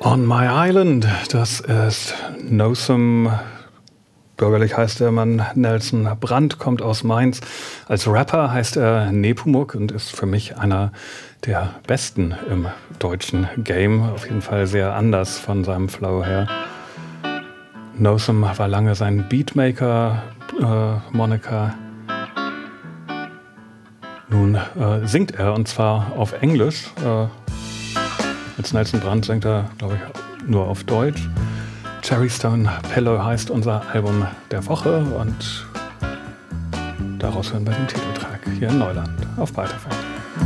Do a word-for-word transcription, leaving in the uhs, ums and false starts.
On My Island, das ist Nosum, bürgerlich heißt der Mann Nelson Brandt, kommt aus Mainz. Als Rapper heißt er Nepomuk und ist für mich einer der besten im deutschen Game. Auf jeden Fall sehr anders von seinem Flow her. Nosum war lange sein Beatmaker, äh, Moniker. Nun äh, singt er, und zwar auf Englisch. Äh, Als Nelson Brandt singt er, glaube ich, nur auf Deutsch. Cherry Stone Pillow heißt unser Album der Woche und daraus hören wir den Titeltrack hier in Neuland auf Byte F M.